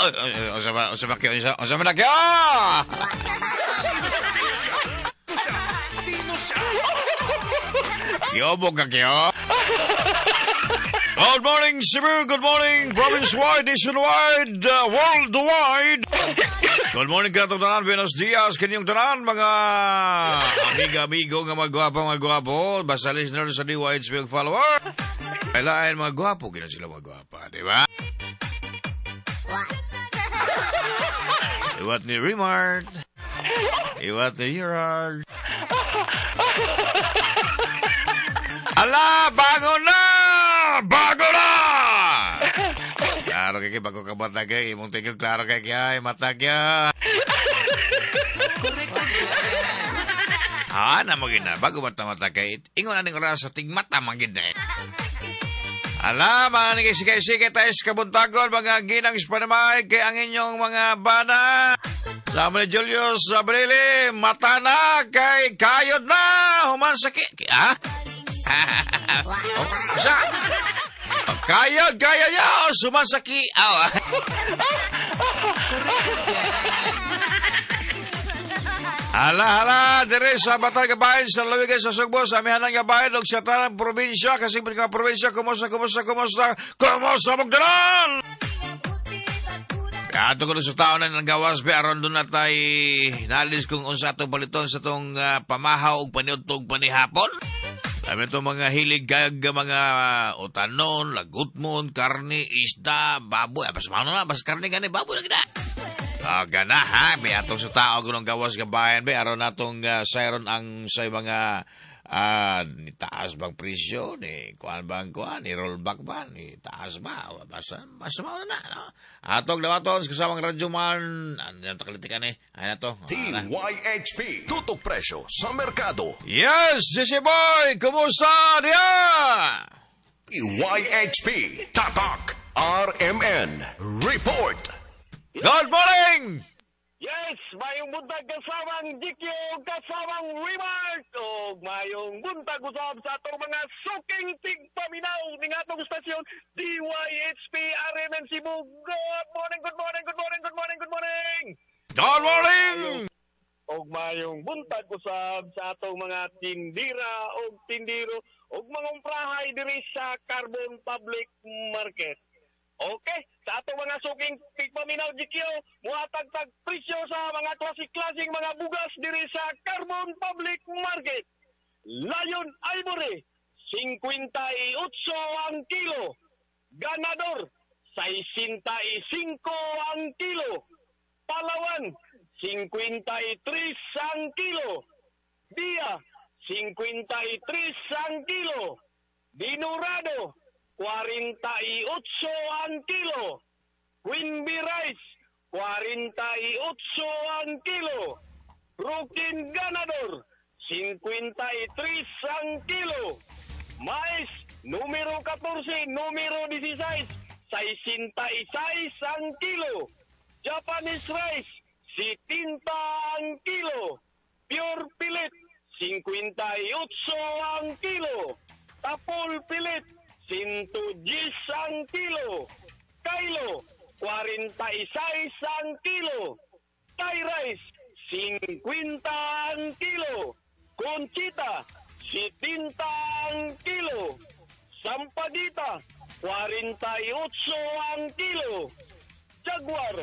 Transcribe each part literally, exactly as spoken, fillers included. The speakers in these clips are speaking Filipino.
Usama, usama kayo, usama na kayo! Yobog ka kayo? Good morning, Cebu. Good morning, province-wide, nationwide, uh, worldwide. Good morning, katutanan. Buenos dias. Kanyang tanan, mga amiga-amigo nga magwapo, mga gwapo. Basta listener sa D Y H P follower. Kailangan mga gwapo. Kaya sila mga gwapo. Diba? Iwat ni Remart. Iwat ni Gerard. Ala, bago na! Bago na! Klaro kaya bago ka matagay. Imong tingin klaro kaya kaya matagay. Ah, na magina. Bago mata matagay. Ingon aning oras sa tigmata magina. Ala, mga nagisikai-sikay tayo sa kabuntagon, mga ginang ispanamay kay ang inyong mga bana. Sama ni Julius Abrili, mata na kay kayod na. Humansakit. Ah? Oh, sa? Oh, kayod, kayod niya. Sumasaki. Oh. Hala, hala, dire sa Batay Gabayan, sa Lawigan, sa Sugbo, sa Amihanan Gabayan, o sa tanang probinsya, kasi mga probinsya, kumusta, kumusta, kumusta, kumusta, magdalan! Kaya ito ko sa tao na nagawas, pero doon na tayo nalis kung unsa itong baliton sa itong uh, pamahaw o paniutog panihapon. Sabi itong mga hilig kag mga utanon, lagutmon, karni, isda, baboy. Bas mano na, bas karni gani, baboy lagi na. Ah, gana ha, may atong sa tao kunong gawas gabayan, may araw natong uh, sayron ang sa mga uh, ni taas bang presyo, ni kuan bang kuan, ni rollback ba, ni taas ba, basta, basta mauna na, no? Atong dawaton, kasamang radyo man, ano yan takalitikan eh, ano na to? T Y H P, tutok presyo sa merkado. Yes, Jesse Boy, kumusta niya? T Y H P, Tatak, R M N, Report. Good morning! Yes, mayong buntag kasamang Dikyo, kasamang Remart, o mayong buntag usab sa atong mga suking tigpaminaw ning atong stasyon D Y H P R M N Cebu. Good morning, good morning, good morning, good morning, good morning! Good morning! Og mayong buntag usab sa atong mga tindira o tindiro og mga umprahay diri sa Carbon Public Market. Okay, sa atong mga suking tigpaminaw Dikyo, muhatag-tag presyo sa mga klasik-klasik mga bugas diri sa Carbon Public Market. Lion Ivory, fifty-eight ang kilo. Ganador, sixty-five ang kilo. Palawan, fifty-three ang kilo. Dia, fifty-three ang kilo. Dinurado, forty-eight ang kilo. Queen Bee Rice, forty-eight ang kilo. Brooklyn Ganador, fifty-three ang kilo. Mais, numero fourteen, numero sixteen, sixty-six ang kilo. Japanese Rice, seventy ang kilo. Pure Pillet, fifty-eight ang kilo. Tapol Pillet, one ten ang kilo. Kilo, forty-six ang kilo. Thai rice, fifty ang kilo. Conchita, seventy ang kilo. Sampadita, forty-eight ang kilo. Jaguar,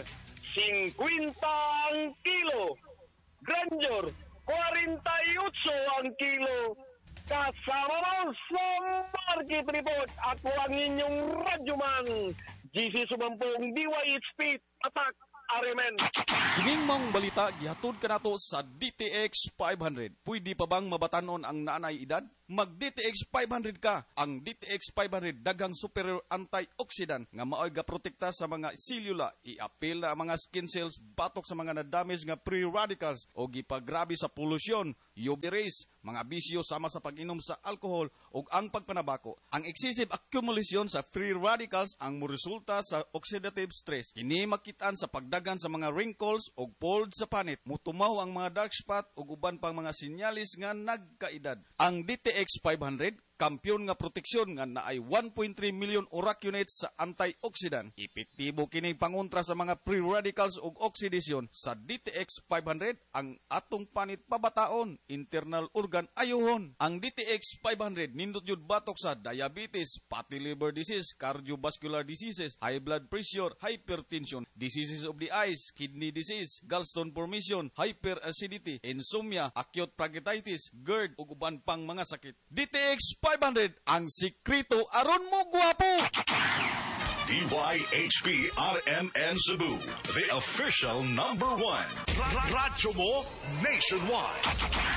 fifty ang kilo. Grandeur, forty-eight ang kilo. Kasama mo sa Market Report. Ako ang inyong radyoman, G C Sumampong, D Y H P, Attack, R M N. Kining mong balita gihatod kanato sa D T X five hundred. Pwede pa bang mabatanon ang naanay edad? Mag-D T X five hundred ka. Ang D T X five hundred daghang superior antioxidant nga maoy gaprotekta sa mga selula, i-apil na mga skin cells, batok sa mga na-damage nga free radicals o gipagrabe sa polusyon, U V rays, mga bisyo sama sa pag-inom sa alcohol ug ang pagpanabako. Ang excessive accumulation sa free radicals ang moresulta sa oxidative stress. Kini makitaan sa pagdagan sa mga wrinkles ug folds sa panit, mutumaw ang mga dark spot ug uban pang mga sinyalis nga nagkaedad. Ang D T X five hundred Kampiyon nga proteksyon nga naay one point three million urac units sa antioxidant. Epektibo kining pangontra sa mga free radicals ug oxidation. Sa D T X five hundred ang atong panit pabataon, internal organ ayuhon. Ang D T X five hundred nindot yun batok sa diabetes, fatty liver disease, cardiovascular diseases, high blood pressure, hypertension, diseases of the eyes, kidney disease, gallstone formation, hyperacidity, insomnia, acute pancreatitis, GERD ug uban pang mga sakit. D T X five hundred ang sikreto aron mo gwapo. D Y H P R M N Cebu, the official number one. Radyo mo nationwide.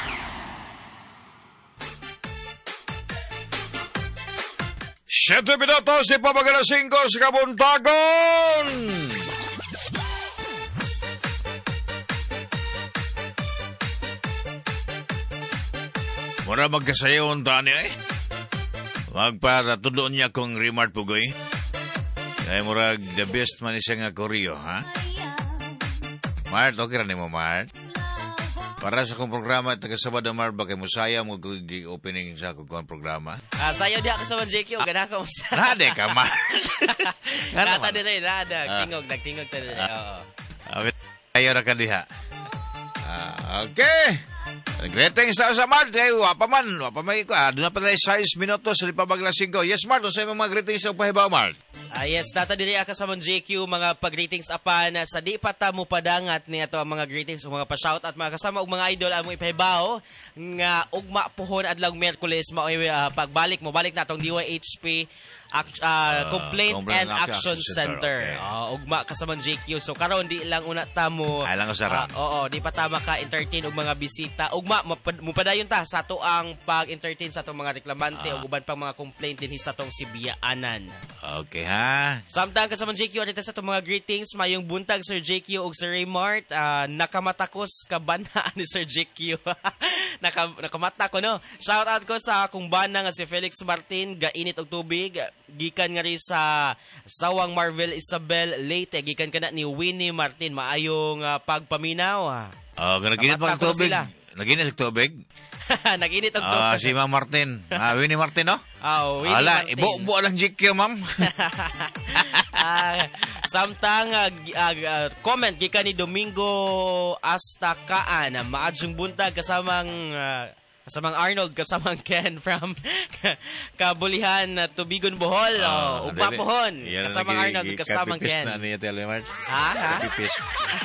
Siyete minutos di pa magana singko sa kabuntagon. Mura magkasayon tani eh. Magpatudloon niya kong Remart Pugoy. Kaya murag the best man siya nga Koryo, ha? Mart, okay rin mo, Mart. Para sa kong programa, taga-Sabado, Mart, bakit mo saya mo opening sa kong programa? Ah, sayo di ako sa J Q, gana ka mo sa... Nade ka, Mart. Nata din rin, nada. Tingog, nagtingog ta rin. Oo. Ayaw na ka diha. Ah, okay. Greetings na sa Mart. Eh, wapa man. Wapa man ko. Ah, doon na pa tayo size minutos. Sa lipabaglasing ko. Yes, Mart. Sa mga greetings na pahibaw, Mart. Ah, yes, data diri ka sa J Q, mga pag-greetings apan sa di pa ta mo padangat ni ato ang mga greetings o mga pa-shout at mga kasama og mga idol among ipahibaw nga ugma pohon adlaw Miyerkules mao uh, pagbalik mo balik na atong D Y H P Act, uh, uh, Complaint, Complaint and Action, Action Center. Okay. Uh, ugma ka sa J Q. So karon di lang una ta mo ay lang usara. Uh, oo, di pa ta maka-entertain og mga bisita. Ugma mo padayon ta sa ato ang pag-entertain sa atong mga reklamante uh. ug uban pang mga complaint dinhi sa atong Sibiyaanan. Okay ha. Samtang kasama J Q adito sa itong mga greetings, mayong buntag Sir J Q ug Sir Raymart, uh, nakamatakos kabana ni Sir J Q. Naka, nakamata ko no. Shout out ko sa akong bana nga si Felix Martin, gainit og tubig, gikan nga ri sa Sawang Marvel Isabel Leyte, gikan kana ni Winnie Martin, maayong uh, pagpaminaw. Oh, naginit pa og tubig. Naginit og tubig. Naginit og Ah, tubig. si Ma'am Martin. Ah, Winnie Martin, no? Oh, Winnie Ala, Martin. ibo-bo lang J Q, ma'am. uh, samtang uh, uh, comment gikan ni Domingo Astakaan, uh, maadjong buntag kasamang uh, kasamang Arnold, kasamang Ken from Kabulihan, uh, Tubigon, Bohol. Uh, ugma pohon. Kasamang Arnold, kasamang Ken. Na niya Telemart. Ha? Ha? Copy-paste.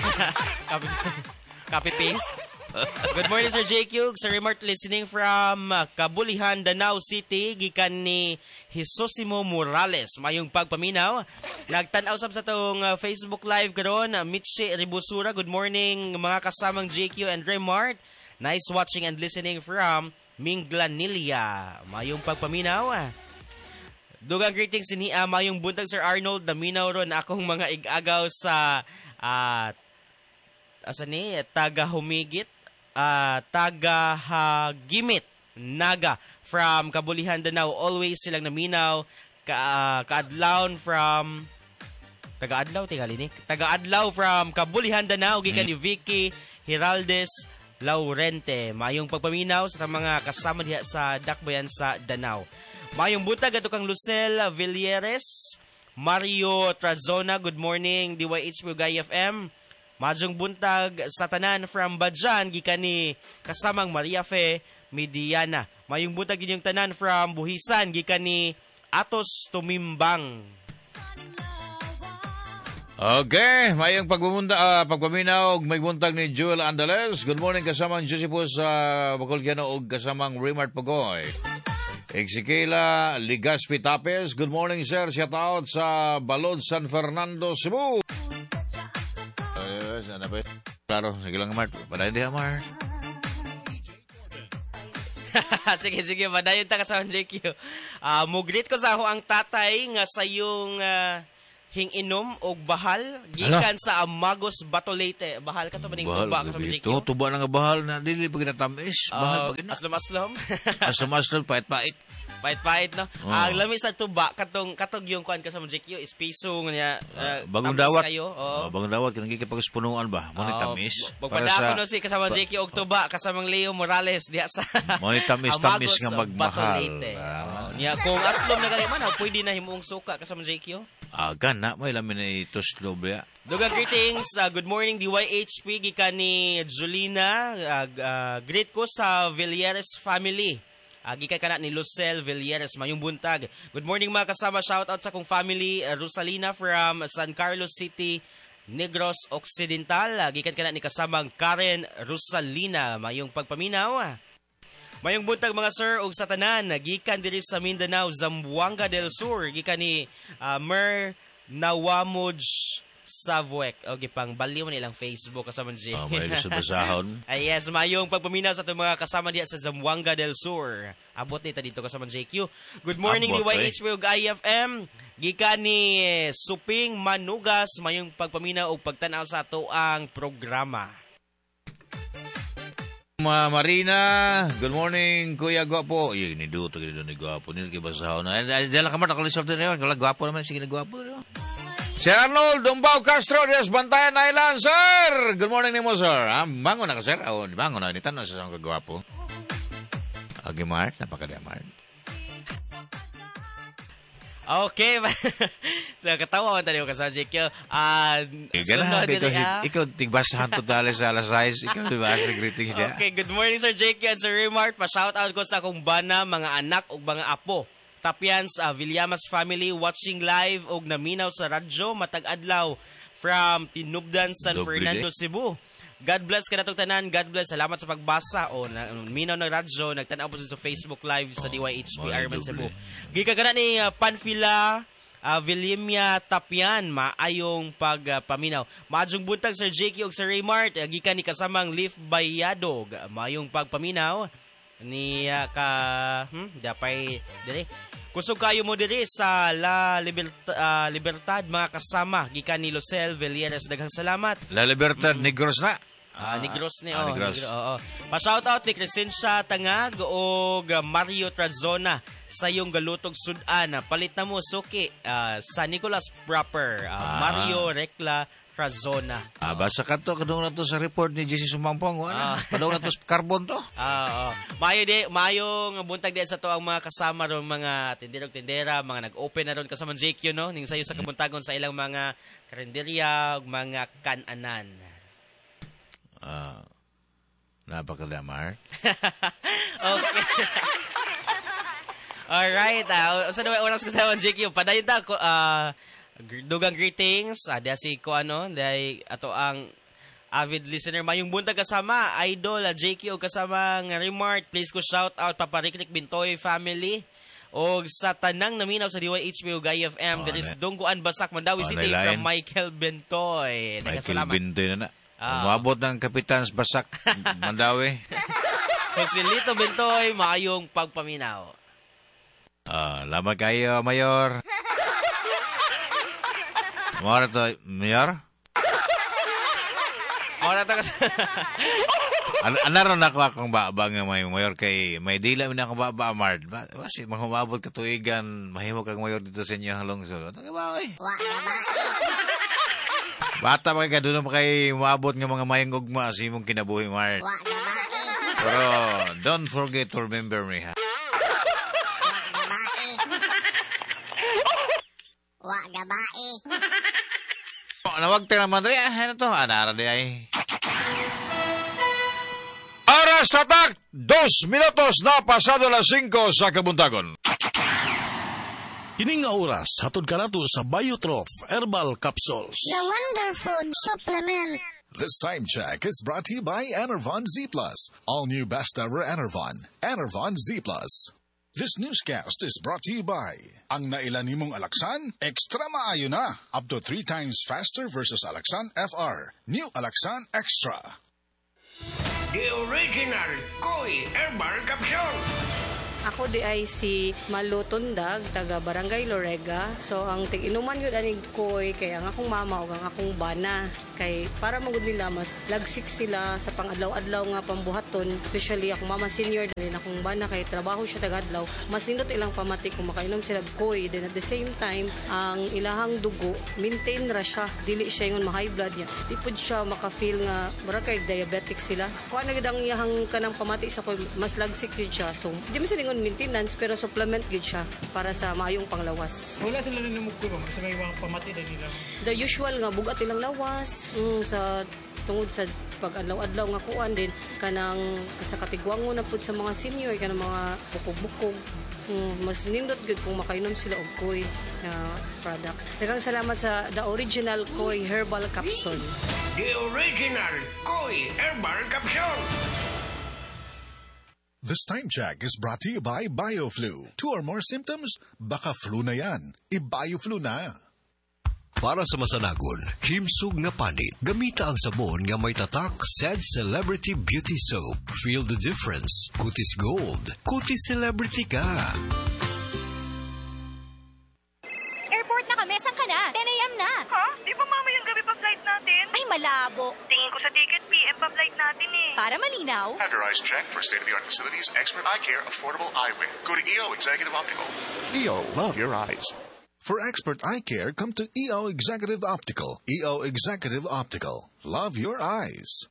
Copy-paste? Good morning, Sir J Q. Sir Remart listening from uh, Kabulihan, Danau City. Gikan ni Jesusimo Morales. Mayong pagpaminaw. Nagtanaw sab sa itong uh, Facebook Live karon. Uh, Mitchie Ribusura. Good morning, mga kasamang J Q and Remart. Nice watching and listening from Minglanilla. Mayong pagpaminaw. Dugang greetings ni uh, mayong buntag Sir Arnold. Naminaw ron akong mga igagaw sa uh, asa ni taga humigit. Uh, taga-hagimit Naga from Kabulihan, Danau. Always silang naminaw. Ka, uh, kaadlaw from taga-adlaw, tingali ni. Taga-adlaw from Kabulihan, Danau. Gikan ni Vicky Hiraldes Laurente. Mayong pagpaminaw sa mga kasama diha sa Dakbayan sa Danau. Mayong butag ato kang Lucel Villeres, Mario Trazona. Good morning, D Y H P Ugay F M. Majong buntag sa tanan from Badjan, gikan ni kasamang Maria Fe Mediana. Mayong buntag inyong tanan from Buhisan, gikan ni Atos Tumimbang. Okay, mayong pagbumunta, uh, pagpaminaw, may buntag ni Joel Andales. Good morning, kasamang Josephus sa uh, Bacolgiano o kasamang Remart Pagoy. Exequela Ligaspi Tapes. Good morning, sir. Shout out sa Balod, San Fernando, Cebu. Ano ba? Klaro, sige lang, Mart. Padayon diha, Mart. sige, sige. Padayon ta ka sa J Q. Uh, Mugrit ko sa ako ang tatay nga sa yung uh, hinginom og bahal gikan sa Amagos Batolete. Bahal ka to maning tuba kasama J Q. Ito, tuba na nga bahal na dili pa ginatamis. Bahal pa gina. Aslom-aslom. Asam-asam, pait-pait. Pait-pait no. Oh. Ang lami sa tuba katong katog yung kuan kasama J Q is piso niya. Uh, bagong tamis dawat. Kayo. Oh. Oh. Bagong dawat kinang gikipagpunuan ba? Mo ni tamis. Pagpadako no si kasama J Q og tuba kasamang Leo Morales diha sa mo ni tamis-tamis nga magmahal. Oh. Niya kung aslom na gali man, pwede na himuong suka kasama J Q. Aga na, may lamin na ituslo ba? Dugang greetings, uh, good morning D Y H P, gikan ni Julina, uh, uh, greet ko sa Villeres family. Uh, gikan ka na ni Lucel Villeres, mayong buntag. Good morning mga kasama, shoutout sa kong family, uh, Rosalina from San Carlos City, Negros Occidental. Uh, gikan ka na ni kasamang Karen Rosalina, mayong pagpaminaw. Mayong buntag mga sir og sa tanan, gikan diri sa Mindanao, Zamboanga del Sur, gikan ni uh, Mer Nawamoj Savoek. O gipang baliw man ilang Facebook kasama J. Oh, may sa basahon. Ay yes, mayong pagpaminaw sa itong mga kasama diya sa Zamboanga del Sur. Abot nita dito kasama J Q. Good morning Abot, D Y H P ug I F M. Gikan ni Suping Manugas, mayong pagpaminaw og pagtan-aw sa ato ang programa. Ma Marina, good morning, Kuya Gwapo. Iya, ni Duto, gini ni Gwapo. Nila kay basahon na. Diyan kamar, ako lisod din yun. Kala Gwapo naman, sige na Gwapo din yun. Sir Arnold Dumbao Castro, Dias Bantayan Island, sir! Good morning ni mo, sir. Ah, bango na ka, sir? Oh, bango na. Nitan na sa isang kagwapo. Okay, Mark. Napakadaya, Mark. Okay. So, katawa man tayo kasama J Q. Ah, Ikaw, ikaw, ikaw, tigbasahan to dali sa alas sais. Ikaw, diba, sa greetings niya. Okay, good morning Sir J Q and Sir Remark. Pa-shoutout ko sa akong bana, mga anak o mga apo. Tapians, uh, Villamas family watching live og naminaw sa radyo matag adlaw from Tinubdan, San Doble Fernando, de. Cebu. God bless ka natong tanan. God bless. Salamat sa pagbasa. O, na, minaw ng radyo. Nagtanaw po sa Facebook Live sa D Y H P Oh, Arman doble. Cebu. Gikagana ni uh, Panfila uh, Villimia Tapian. Maayong pagpaminaw. Uh, Maadjong buntag Sir J Q o Sir Raymart. Uh, gikan ni kasamang Leaf Bayadog. Uh, maayong pagpaminaw. Ni uh, ka... Hmm? Dapay... Dili. Kusog kayo mo diri sa La Libertad, uh, Libertad mga kasama gikan ni Lucel Villeres, daghang salamat. La Libertad, mm-hmm. Negros na. Ah, Negros ni ah, oh. Negros. Negro, oo. Pa-shoutout ni Crescencia Tangag o Mario Trazona sa iyong galutog sudan. Palit na mo suki uh, sa Nicolas Proper, uh, Ah. Mario Recla Trazona. Ah, basa ka to, kadung na to sa report ni J C Sumampong. Ah. Ano? Kadung na to sa carbon to. Ah, oo. Mayo di, mayong buntag di sa to ang mga kasama ron mga tinderog tindera, mga nag-open na ron kasama J Q no, ning sayo sa kabuntagon sa ilang mga karinderya ug mga kananan. Ah. Napakadamar. Okay. Alright, ah, uh, sa naman oras ko sa J Q, padayon ta ko ah dugang greetings, ah, dahil si ko ano, dahil ato ang avid listener, mayong buntag kasama, idol, ah, J Q, o kasama ng Remart, please ko shout out, Papariknik Bintoy family, o sa tanang naminaw sa D Y H P o G I F M, Oh, there is ne- Dungguan Basak, Mandawi Oh, City, nailain. from Michael Bentoy. Michael Nagkasalamat. Bintoy na na. Ah. Umabot ng Kapitans Basak, Mandawi. Joselito Bentoy, maayong pagpaminaw. Ah, lamang kayo, Mayor. Mara to, Mayor? Mora ta kasi. An anaron ako akong baba nga may Mayor kay may dila man akong baba Mard. Ba, kasi mahumabot ka tuigan, mahimo kang Mayor dito sa inyo halong sulod. Ang ba oy? Bata pa kay kadto pa kay umabot nga mga mayong ugma sa imong kinabuhi Mard. Pero don't forget to remember me ha. Wa gabae. Oh, nawag tayo naman rin. Ano to? Anara di ay. Oras tatak! Dos minutos na pasado las cinco sa Kabuntagon. Kining nga oras, hatod ka nato sa Biotrof Herbal Capsules. The Wonder Food Supplement. This time check is brought to you by Enervon Z Plus. All new best ever Enervon. Enervon Z Plus. This newscast is brought to you by ang nailan nimong Alaxan, extra maayo na. Up to three times faster versus Alaxan F R. New Alaxan Extra. The original Koi Herbal Capsule. Ako di ay si Malu Tundag, taga Barangay Lorega. So ang tig-inuman yun aning koy kay ang akong mama o ang akong bana. Kay para magud nila mas lagsik sila sa pang-adlaw-adlaw nga pambuhaton. Especially akong mama senior din akong bana kay trabaho siya taga-adlaw. Mas nindot ilang pamati kung makainom sila koy. Then at the same time, ang ilahang dugo, maintain ra siya. Dili siya yung ma-high blood niya. Di po siya maka-feel nga mura kay diabetic sila. Kung ano gid ang iyahang kanang pamati sa koy, mas lagsik yun siya. So, di man silingon maintenance pero supplement gid siya para sa maayong panglawas. Wala sila rin namugkulong sa may mga pamati na nila. The usual nga bugat ilang lawas mm, sa tungod sa pag-adlaw-adlaw nga kuan din kanang sa katigwango na pud sa mga senior kanang mga bukog-bukog. Mm, mas nindot gud kung makainom sila og koy na uh, product. Daghang salamat sa the original Koy Herbal Capsule. The original Koy Herbal Capsule. This time check is brought to you by BioFlu. Two or more symptoms? Baka flu na yan. I-BioFlu na. Para sa masanagon, himsog nga panit, gamita ang sabon nga may tatak said Celebrity Beauty Soap. Feel the difference. Kutis Gold. Kutis Celebrity ka. Airport na kami. Saan ka na? ten a.m. na. Ha? Di ba mamayang gabi pa flight natin? Ay, malabo. Tingin ko sa ticket, P M pa flight natin eh. Para malinaw. Have your eyes checked for state-of-the-art facilities, expert eye care, affordable eyewear. Go to E O Executive Optical. E O, love your eyes. For expert eye care, come to E O Executive Optical. E O Executive Optical. Love your eyes.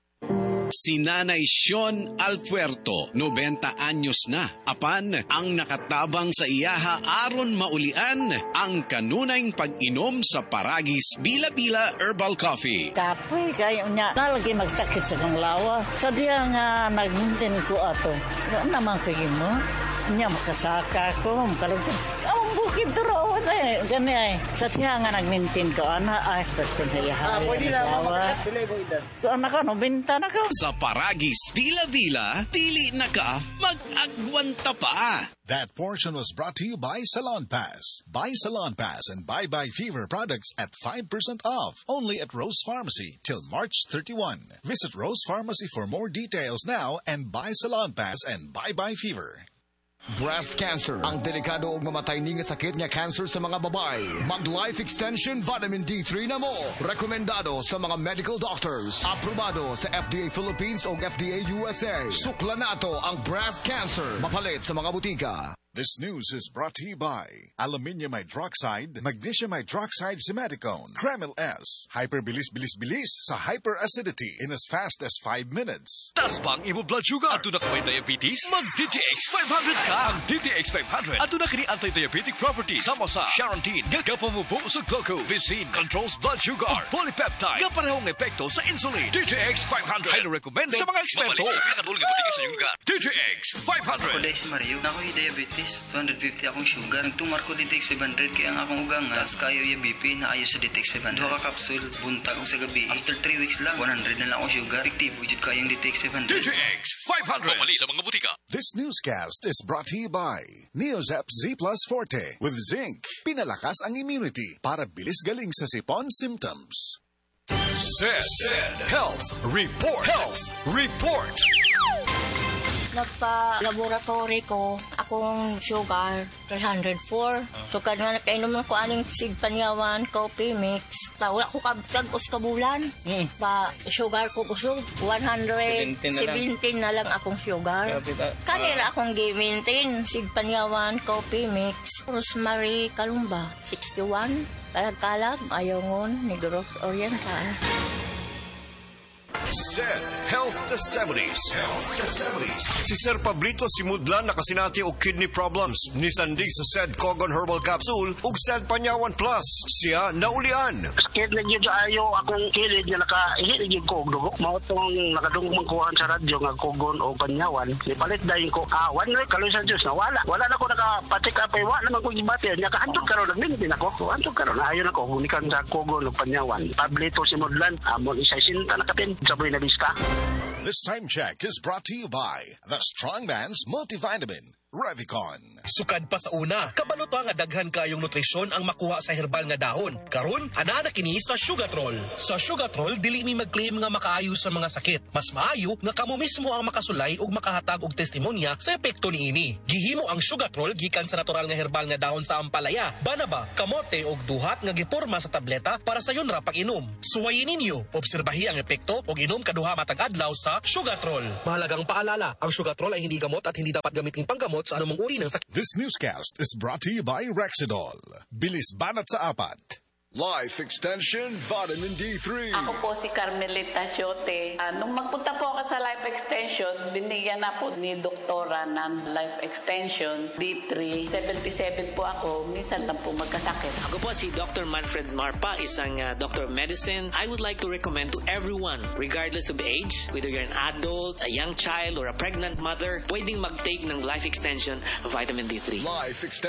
Si Nanay Sean Alpuerto, noventa anyos na. Apan, ang nakatabang sa iyaha aron maulian ang kanunayng pag-inom sa Paragis Bila-Bila Herbal Coffee. Kapoy kayo niya, nalagi magsakit sa kong lawa. Sadya nga nag-maintain ko ato. Ano naman kayo mo? Niya makasaka ko, makalagsan. Ang bukid turo eh. Gani ay. Sadya nga nag-maintain ko, ana ay person sa iyaha. Ah, pwede lang, makakas-pilay mo idan. So, anak ko, no, binta na ko. Sa Paragis Bila-Bila, dili na ka mag-agwanta pa. That portion was brought to you by Salon Pass. Buy Salon Pass and Bye Bye Fever products at five percent off. Only at Rose Pharmacy till March thirty-first. Visit Rose Pharmacy for more details now and buy Salon Pass and Bye Bye Fever. Breast cancer, ang delikado ug mamatay ni nga sakit nga cancer sa mga babae. Mag-life extension vitamin D three na mo. Rekomendado sa mga medical doctors. Aprobado sa F D A Philippines o F D A U S A. Sukla nato ang breast cancer. Mapalit sa mga butika. This news is brought to you by Aluminium Hydroxide, Magnesium Hydroxide Simeticone, Kremil S, Hyperbilis Bilis Bilis sa hyperacidity in as fast as five minutes. Tas bang imo blood sugar? Ato na kamay diabetes? Mag-D T X five hundred ka! Ang D T X five hundred, ato na kini anti-diabetic properties. Sama sa Charantine, gagapamubo sa glucose, Vicine, controls blood sugar, o polypeptide, kaparehong epekto sa insulin. D T X five hundred, highly recommended sa mga eksperto. Mabalik sa pinakadulog na patigil sa iyong lugar. D T X five hundred. Ako dahil si Mario, na ako'y diabetes. two hundred fifty akong sugar. Nagtumar ko D T X five hundred kaya ang akong ugang nga. Tapos kayo yung B P na ayaw sa D T X five hundred. Duha ka kapsul, buntag ko sa gabi. After three weeks lang, one hundred na lang akong sugar. Effective, wujud kayong D T X five hundred. D T X five hundred. Pamali sa mga butika. This newscast is brought to you by Neozep Z Plus Forte with zinc. Pinalakas ang immunity para bilis galing sa sipon symptoms. Said, said Health Report. Health Report. Nagpa-laboratory ko, akong sugar, three hundred four. So, kada nga nakainom ko aning Sig Panyawan, coffee mix. Ta, wala ko kabtag us kabulan. Mm. Pa, sugar ko kusog, one hundred seventeen na lang akong sugar. Kanira akong gi-maintain, Sig Panyawan, coffee mix. Rosemary Kalumba, sixty-one. Kalag-kalag, ayongon, Negros Oriental. Said Health Testimonies. Health Testimonies. Si Sir Pablito Simudlan nakasinati og kidney problems. Ni Sandig sa Said Cogon Herbal Capsule ug Said Panyawan Plus. Siya naulian. Sakit na yun ayo akong kilid na nakaihit yun ko og dugo. Mao tong nakadungog kuhan sa radyo nga Cogon o Panyawan. Nipalit dayon ko, ah, one week kaloy sa Diyos na wala. Wala na ko nakapatik apay, wala naman ko gibati. Nakahantod karon nagmintin ako. Hantod karon ayon ako hunikan sa Cogon o Panyawan. Pablito Simudlan, amon isa sinta nakapin. Saboy na vista. This time check is brought to you by the Strong Man's Multivitamin. Revicon. Sukad pa sa una, kabalo nga daghan kayong nutrisyon ang makuha sa herbal nga dahon. Karon, ana na kini sa Sugatrol. Sa Sugatrol, dili mi mag-claim nga makaayo sa mga sakit. Mas maayo nga kamo mismo ang makasulay ug makahatag og testimonya sa epekto niini. Gihimo ang Sugatrol gikan sa natural nga herbal nga dahon sa ampalaya, banaba, kamote ug duhat nga giporma sa tableta para sa yon ra pag-inom. Suwayin ninyo, obserbahi ang epekto ug inom kaduha matag adlaw sa Sugatrol. Mahalagang paalala, ang Sugatrol ay hindi gamot at hindi dapat gamitin panggamot sa anumang uri ng sakit. This newscast is brought to you by Rexidol. Bilis banat sa apat. Life Extension Vitamin D three. Ako po si Carmelita Siote. Uh, nung magpunta po ako sa Life Extension, binigyan na po ni Doktora ng Life Extension D three. seventy-seven po ako, minsan lang po magkasakit. Ako po si Doctor Manfred Marpa, isang uh, Doctor of Medicine. I would like to recommend to everyone, regardless of age, whether you're an adult, a young child, or a pregnant mother, pwedeng mag-take ng Life Extension Vitamin D three. Life Extension